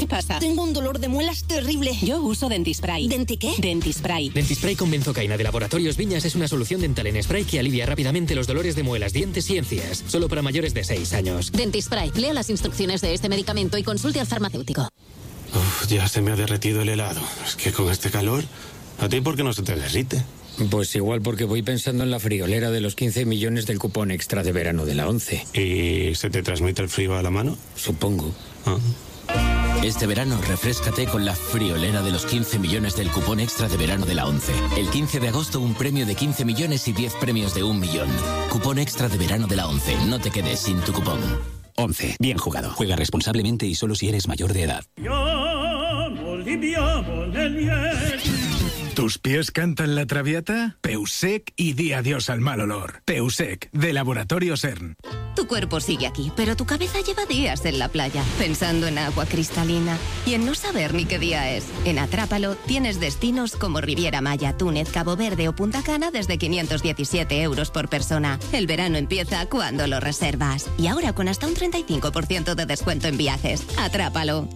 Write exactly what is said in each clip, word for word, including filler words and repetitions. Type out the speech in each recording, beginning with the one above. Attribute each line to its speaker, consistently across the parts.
Speaker 1: pasa?
Speaker 2: Tengo un dolor de muelas terrible.
Speaker 1: Yo uso Dentispray.
Speaker 2: ¿Denti qué?
Speaker 1: Dentispray.
Speaker 3: Dentispray con benzocaína de Laboratorios Viñas es una solución dental en spray que alivia rápidamente los dolores de muelas, dientes y encías. Solo para mayores de seis años.
Speaker 1: Dentispray. Lea las instrucciones de este medicamento y consulte al farmacéutico.
Speaker 4: Uf, ya se me ha derretido el helado. Es que con este calor, ¿a ti por qué no se te derrite?
Speaker 5: Pues igual porque voy pensando en la friolera de los quince millones del cupón extra de verano de la ONCE.
Speaker 4: ¿Y se te transmite el frío a la mano?
Speaker 5: Supongo.
Speaker 4: Ah.
Speaker 6: Este verano refréscate con la friolera de los quince millones del cupón extra de verano de la ONCE. El quince de agosto un premio de quince millones y diez premios de un millón. Cupón extra de verano de la ONCE. No te quedes sin tu cupón.
Speaker 7: ONCE. Bien jugado. Juega responsablemente y solo si eres mayor de edad.
Speaker 8: ¿Tus pies cantan la traviata? Peusec y di adiós al mal olor. Peusec, de Laboratorio CERN.
Speaker 9: Tu cuerpo sigue aquí, pero tu cabeza lleva días en la playa, pensando en agua cristalina y en no saber ni qué día es. En Atrápalo tienes destinos como Riviera Maya, Túnez, Cabo Verde o Punta Cana desde quinientos diecisiete euros por persona. El verano empieza cuando lo reservas. Y ahora con hasta un treinta y cinco por ciento de descuento en viajes. Atrápalo.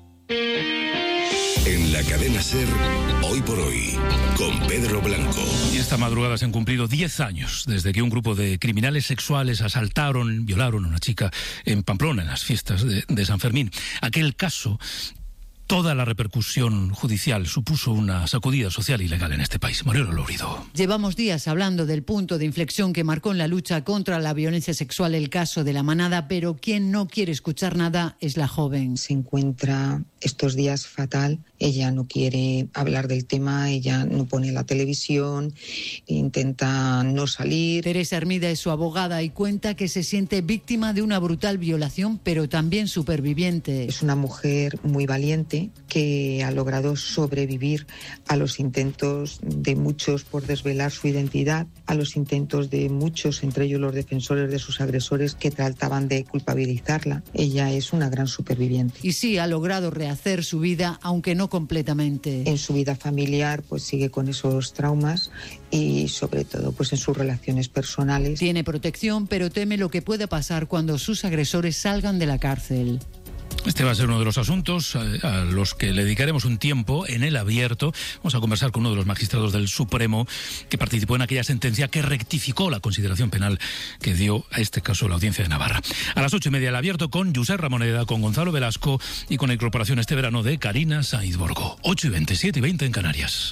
Speaker 10: En la cadena SER, Hoy por Hoy, con Pedro Blanco.
Speaker 11: Y esta madrugada se han cumplido diez años desde que un grupo de criminales sexuales asaltaron, violaron a una chica en Pamplona, en las fiestas de, de San Fermín. Aquel caso, toda la repercusión judicial supuso una sacudida social y legal en este país. Mariano Lorido.
Speaker 12: Llevamos días hablando del punto de inflexión que marcó en la lucha contra la violencia sexual el caso de La Manada, pero quien no quiere escuchar nada es la joven.
Speaker 13: Se encuentra estos días fatal, ella no quiere hablar del tema, ella no pone la televisión, intenta no salir.
Speaker 12: Teresa Hermida es su abogada y cuenta que se siente víctima de una brutal violación, pero también superviviente.
Speaker 13: Es una mujer muy valiente que ha logrado sobrevivir a los intentos de muchos por desvelar su identidad, a los intentos de muchos, entre ellos los defensores de sus agresores, que trataban de culpabilizarla. Ella es una gran superviviente.
Speaker 12: Y sí, ha logrado rehacer su vida, aunque no completamente.
Speaker 13: En su vida familiar, pues sigue con esos traumas y sobre todo pues en sus relaciones personales.
Speaker 12: Tiene protección, pero teme lo que puede pasar cuando sus agresores salgan de la cárcel.
Speaker 11: Este va a ser uno de los asuntos a los que le dedicaremos un tiempo en el abierto. Vamos a conversar con uno de los magistrados del Supremo que participó en aquella sentencia que rectificó la consideración penal que dio a este caso la Audiencia de Navarra. A las ocho y media el abierto con Josep Ramoneda, con Gonzalo Velasco y con la incorporación este verano de Karina Sainz Borgo. ocho y veinte, siete y veinte en Canarias.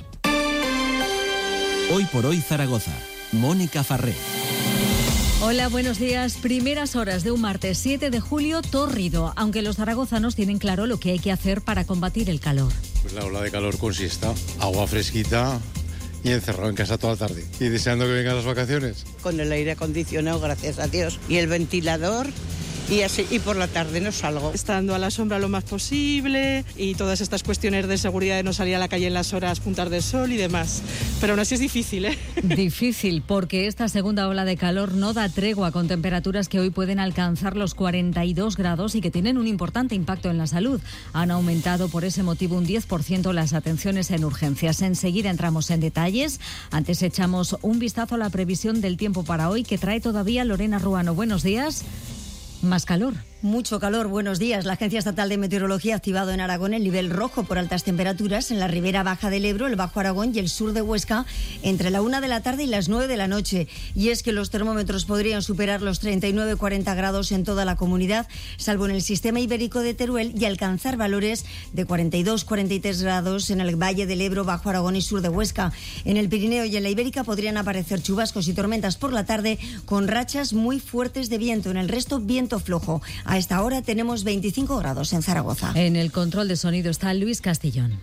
Speaker 14: Hoy por Hoy Zaragoza. Mónica Farré.
Speaker 15: Hola, buenos días. Primeras horas de un martes siete de julio, tórrido, aunque los zaragozanos tienen claro lo que hay que hacer para combatir el calor.
Speaker 16: Pues la ola de calor consiste agua fresquita y encerrado en casa toda la tarde. Y deseando que vengan las vacaciones.
Speaker 17: Con el aire acondicionado, gracias a Dios, y el ventilador. Y así, y por la tarde no salgo.
Speaker 18: Estando a la sombra lo más posible y todas estas cuestiones de seguridad de no salir a la calle en las horas puntas del sol y demás. Pero aún así es difícil, ¿eh?
Speaker 15: Difícil, porque esta segunda ola de calor no da tregua, con temperaturas que hoy pueden alcanzar los cuarenta y dos grados y que tienen un importante impacto en la salud. Han aumentado por ese motivo un diez por ciento las atenciones en urgencias. Enseguida entramos en detalles. Antes echamos un vistazo a la previsión del tiempo para hoy que trae todavía Lorena Ruano. Buenos días. Más calor.
Speaker 19: Mucho calor, buenos días. La Agencia Estatal de Meteorología ha activado en Aragón el nivel rojo por altas temperaturas en la ribera baja del Ebro, el Bajo Aragón y el sur de Huesca entre la una de la tarde y las nueve de la noche. Y es que los termómetros podrían superar los treinta y nueve a cuarenta grados en toda la comunidad, salvo en el sistema ibérico de Teruel, y alcanzar valores de cuarenta y dos a cuarenta y tres grados en el Valle del Ebro, Bajo Aragón y sur de Huesca. En el Pirineo y en la Ibérica podrían aparecer chubascos y tormentas por la tarde con rachas muy fuertes de viento. En el resto, viento flojo. A esta hora tenemos veinticinco grados en Zaragoza.
Speaker 15: En el control de sonido está Luis Castillón.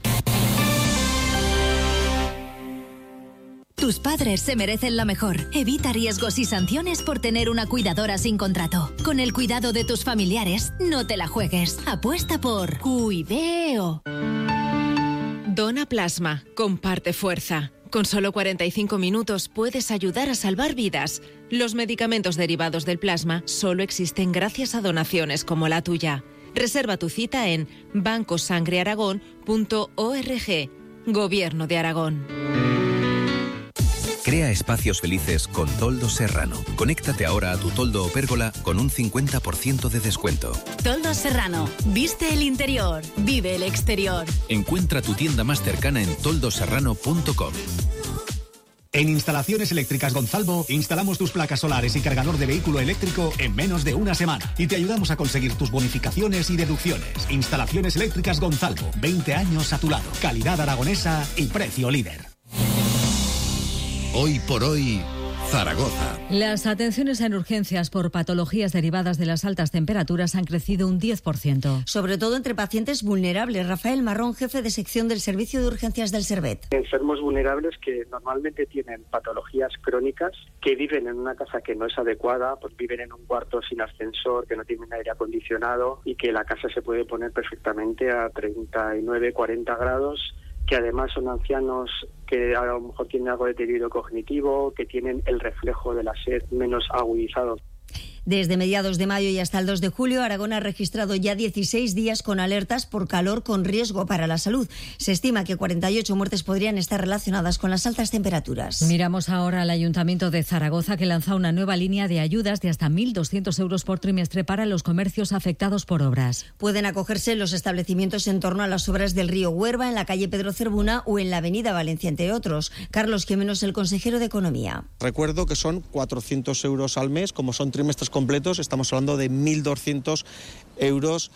Speaker 20: Tus padres se merecen lo mejor. Evita riesgos y sanciones por tener una cuidadora sin contrato. Con el cuidado de tus familiares, no te la juegues. Apuesta por Cuideo.
Speaker 21: Dona plasma. Comparte fuerza. Con solo cuarenta y cinco minutos puedes ayudar a salvar vidas. Los medicamentos derivados del plasma solo existen gracias a donaciones como la tuya. Reserva tu cita en banco sangre aragón punto org. Gobierno de Aragón.
Speaker 2: Crea espacios felices con Toldos Serrano. Conéctate ahora a tu toldo o pérgola con un cincuenta por ciento de descuento.
Speaker 20: Toldos Serrano. Viste el interior. Vive el exterior.
Speaker 2: Encuentra tu tienda más cercana en toldos serrano punto com.
Speaker 22: En Instalaciones Eléctricas Gonzalvo instalamos tus placas solares y cargador de vehículo eléctrico en menos de una semana y te ayudamos a conseguir tus bonificaciones y deducciones. Instalaciones Eléctricas Gonzalvo, veinte años a tu lado. Calidad aragonesa y precio líder.
Speaker 10: Hoy por hoy, Zaragoza.
Speaker 15: Las atenciones en urgencias por patologías derivadas de las altas temperaturas han crecido un diez por ciento.
Speaker 19: Sobre todo entre pacientes vulnerables. Rafael Marrón, jefe de sección del Servicio de Urgencias del Servet.
Speaker 23: Enfermos vulnerables que normalmente tienen patologías crónicas, que viven en una casa que no es adecuada, pues viven en un cuarto sin ascensor, que no tienen aire acondicionado y que la casa se puede poner perfectamente a treinta y nueve, cuarenta grados, que además son ancianos que a lo mejor tienen algo de deterioro cognitivo, que tienen el reflejo de la sed menos agudizado.
Speaker 19: Desde mediados de mayo y hasta el dos de julio, Aragón ha registrado ya dieciséis días con alertas por calor con riesgo para la salud. Se estima que cuarenta y ocho muertes podrían estar relacionadas con las altas temperaturas.
Speaker 15: Miramos ahora al Ayuntamiento de Zaragoza, que lanza una nueva línea de ayudas de hasta mil doscientos euros por trimestre para los comercios afectados por obras.
Speaker 19: Pueden acogerse los establecimientos en torno a las obras del río Huerva, en la calle Pedro Cervuna o en la avenida Valencia, entre otros. Carlos Jiménez, el consejero de Economía.
Speaker 24: Recuerdo que son cuatrocientos euros al mes, como son trimestres completos, estamos hablando de mil doscientos euros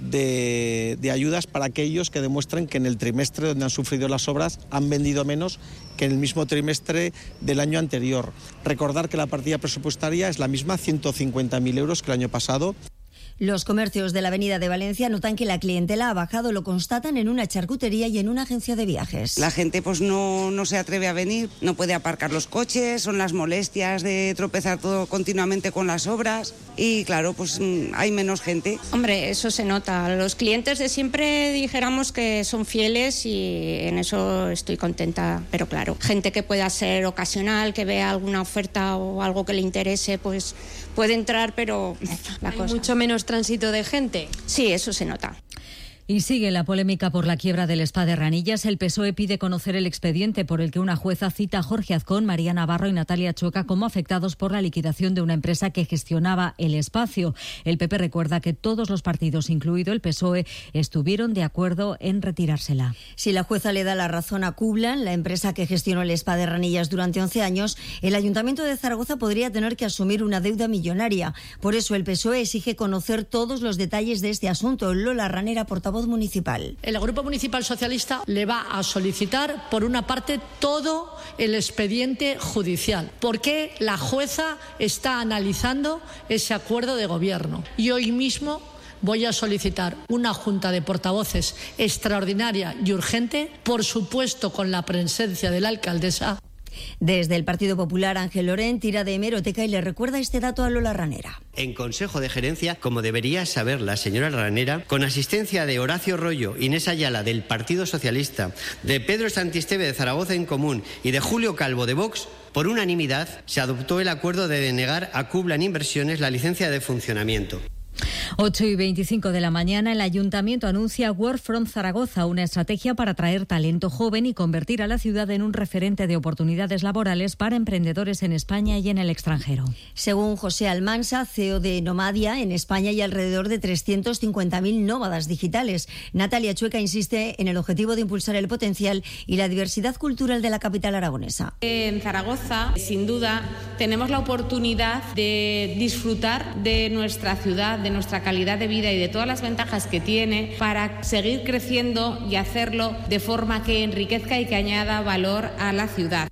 Speaker 24: de, de ayudas para aquellos que demuestren que en el trimestre donde han sufrido las obras han vendido menos que en el mismo trimestre del año anterior. Recordar que la partida presupuestaria es la misma, ciento cincuenta mil euros que el año pasado.
Speaker 19: Los comercios de la avenida de Valencia notan que la clientela ha bajado, lo constatan en una charcutería y en una agencia de viajes.
Speaker 25: La gente pues no, no se atreve a venir, no puede aparcar los coches, son las molestias de tropezar todo continuamente con las obras y claro, pues hay menos gente.
Speaker 26: Hombre, eso se nota. Los clientes de siempre dijéramos que son fieles y en eso estoy contenta, pero claro, gente que pueda ser ocasional, que vea alguna oferta o algo que le interese, pues puede entrar, pero la
Speaker 27: ¿Hay
Speaker 26: cosa...
Speaker 27: mucho menos tránsito de gente?
Speaker 26: Sí, eso se nota.
Speaker 15: Y sigue la polémica por la quiebra del Spa de Ranillas. El P S O E pide conocer el expediente por el que una jueza cita a Jorge Azcón, María Navarro y Natalia Chueca como afectados por la liquidación de una empresa que gestionaba el espacio. El P P recuerda que todos los partidos, incluido el P S O E, estuvieron de acuerdo en retirársela.
Speaker 19: Si la jueza le da la razón a Cublan, la empresa que gestionó el Spa de Ranillas durante once años, el Ayuntamiento de Zaragoza podría tener que asumir una deuda millonaria. Por eso el P S O E exige conocer todos los detalles de este asunto. Lola Ranera, portavoz municipal.
Speaker 28: El Grupo Municipal Socialista le va a solicitar, por una parte, todo el expediente judicial. ¿Por qué la jueza está analizando ese acuerdo de gobierno? Y hoy mismo voy a solicitar una junta de portavoces extraordinaria y urgente, por supuesto con la presencia de la alcaldesa.
Speaker 19: Desde el Partido Popular, Ángel Lorén tira de hemeroteca y le recuerda este dato a Lola Ranera.
Speaker 29: En Consejo de Gerencia, como debería saber la señora Ranera, con asistencia de Horacio Rollo, Inés Ayala del Partido Socialista, de Pedro Santisteve de Zaragoza en Común y de Julio Calvo de Vox, por unanimidad se adoptó el acuerdo de denegar a Cublan Inversiones la licencia de funcionamiento.
Speaker 15: ocho y veinticinco de la mañana, el Ayuntamiento anuncia Work from Zaragoza, una estrategia para atraer talento joven y convertir a la ciudad en un referente de oportunidades laborales para emprendedores en España y en el extranjero.
Speaker 19: Según José Almansa, C E O de Nomadia, en España hay alrededor de trescientos cincuenta mil nómadas digitales. Natalia Chueca insiste en el objetivo de impulsar el potencial y la diversidad cultural de la capital aragonesa.
Speaker 27: En Zaragoza, sin duda, tenemos la oportunidad de disfrutar de nuestra ciudad, de nuestra calidad de vida y de todas las ventajas que tiene para seguir creciendo y hacerlo de forma que enriquezca y que añada valor a la ciudad.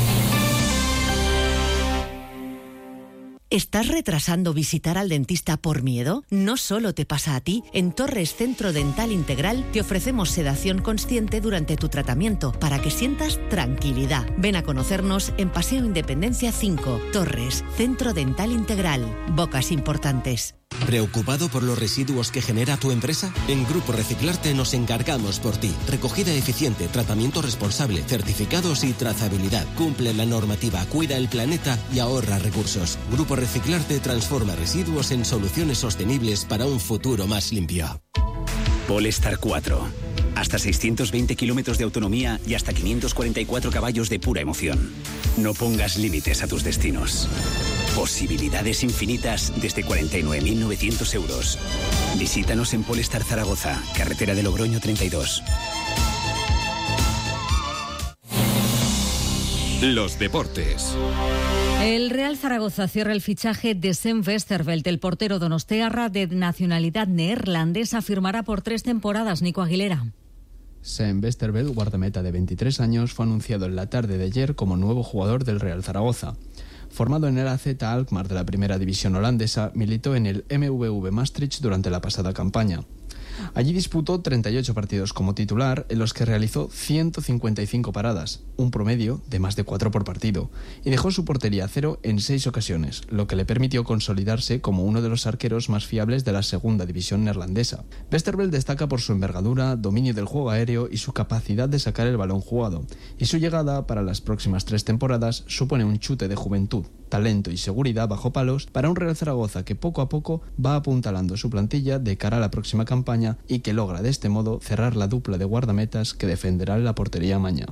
Speaker 30: ¿Estás retrasando visitar al dentista por miedo? No solo te pasa a ti. En Torres Centro Dental Integral te ofrecemos sedación consciente durante tu tratamiento para que sientas tranquilidad. Ven a conocernos en Paseo Independencia cinco. Torres Centro Dental Integral. Bocas importantes.
Speaker 14: ¿Preocupado por los residuos que genera tu empresa? En Grupo Reciclarte nos encargamos por ti. Recogida eficiente, tratamiento responsable, certificados y trazabilidad. Cumple la normativa, cuida el planeta y ahorra recursos. Grupo Reciclarte transforma residuos en soluciones sostenibles para un futuro más limpio.
Speaker 7: Polestar cuatro. Hasta seiscientos veinte kilómetros de autonomía y hasta quinientos cuarenta y cuatro caballos de pura emoción. No pongas límites a tus destinos. Posibilidades infinitas desde cuarenta y nueve mil novecientos euros. Visítanos en Polestar Zaragoza, carretera de Logroño treinta y dos.
Speaker 10: Los deportes.
Speaker 15: El Real Zaragoza cierra el fichaje de Sven Westerveld, el portero donostiarra de nacionalidad neerlandesa, firmará por tres temporadas. Nico Aguilera.
Speaker 1: Sven Westerveld, guardameta de veintitrés años, fue anunciado en la tarde de ayer como nuevo jugador del Real Zaragoza. Formado en el A Z Alkmaar de la primera división holandesa, militó en el M V V Maastricht durante la pasada campaña. Allí disputó treinta y ocho partidos como titular, en los que realizó ciento cincuenta y cinco paradas, un promedio de más de cuatro por partido, y dejó su portería a cero en seis ocasiones, lo que le permitió consolidarse como uno de los arqueros más fiables de la segunda división neerlandesa. Westerveld destaca por su envergadura, dominio del juego aéreo y su capacidad de sacar el balón jugado, y su llegada para las próximas tres temporadas supone un chute de juventud, talento y seguridad bajo palos para un Real Zaragoza que poco a poco va apuntalando su plantilla de cara a la próxima campaña y que logra de este modo cerrar la dupla de guardametas que defenderá la portería mañana.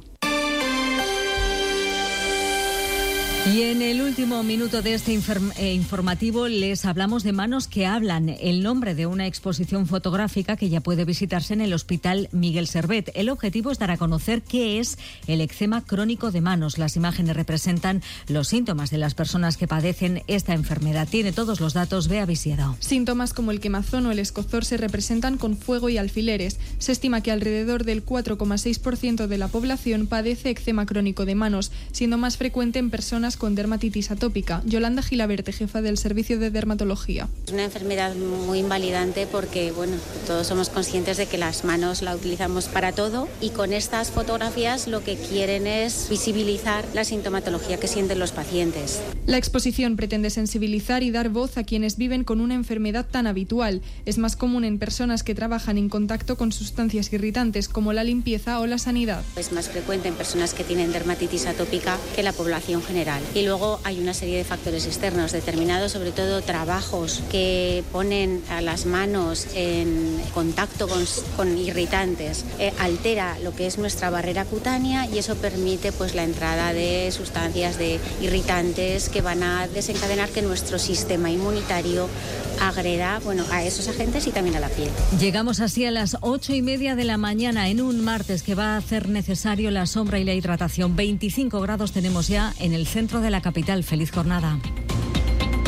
Speaker 15: Y en el último minuto de este inform- eh, informativo les hablamos de Manos que hablan, el nombre de una exposición fotográfica que ya puede visitarse en el Hospital Miguel Servet. El objetivo es dar a conocer qué es el eczema crónico de manos. Las imágenes representan los síntomas de las personas que padecen esta enfermedad. Tiene todos los datos Bea Visiedo.
Speaker 3: Síntomas como el quemazón o el escozor se representan con fuego y alfileres. Se estima que alrededor del cuatro coma seis por ciento de la población padece eczema crónico de manos, siendo más frecuente en personas con dermatitis atópica. Yolanda Gilaberte, jefa del Servicio de Dermatología.
Speaker 4: Es una enfermedad muy invalidante porque, bueno, todos somos conscientes de que las manos la utilizamos para todo y con estas fotografías lo que quieren es visibilizar la sintomatología que sienten los pacientes.
Speaker 3: La exposición pretende sensibilizar y dar voz a quienes viven con una enfermedad tan habitual. Es más común en personas que trabajan en contacto con sustancias irritantes como la limpieza o la sanidad.
Speaker 4: Es más frecuente en personas que tienen dermatitis atópica que la población general. Y luego hay una serie de factores externos determinados, sobre todo trabajos que ponen a las manos en contacto con, con irritantes, eh, altera lo que es nuestra barrera cutánea y eso permite pues la entrada de sustancias de irritantes que van a desencadenar que nuestro sistema inmunitario agreda, bueno, a esos agentes y también a la piel.
Speaker 15: Llegamos así a las ocho y media de la mañana en un martes que va a hacer necesario la sombra y la hidratación. veinticinco grados tenemos ya en el centro de la capital. Feliz jornada.